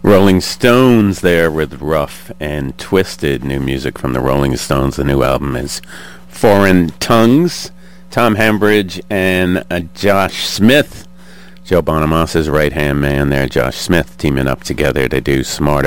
Rolling Stones there with Rough and Twisted. New music from the Rolling Stones. The new album is Foreign Tongues. Tom Hambridge and Josh Smith, Joe Bonamassa' right-hand man there, Josh Smith, teaming up together to do Smarter.